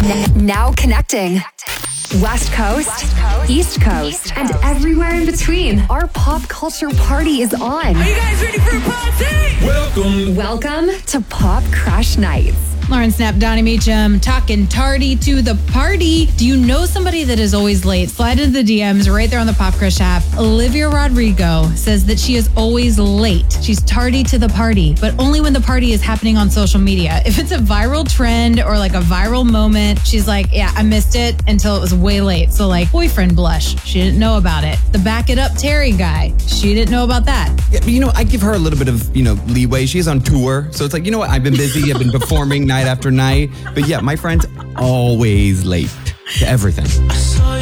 Now connecting. West Coast, East Coast, and everywhere in between. Our pop culture party is on. Are you guys ready for a party? Welcome to Pop Crush Nights. Lauren Snap, Donnie Meacham, talking tardy to the party. Do you know somebody that is always late? Slide into the DMs right there on the Pop Crush app. Olivia Rodrigo says that she is always late. She's tardy to the party, but only when the party is happening on social media. If it's a viral trend or like a viral moment, she's like, yeah, I missed it until it was way late. So like boyfriend blush, she didn't know about it. The Back It Up Terry guy, she didn't know about that. Yeah, but I give her a little bit of, leeway. She's on tour. So it's like, what? I've been busy. I've been performing night after night. But yeah, my friend's always late to everything.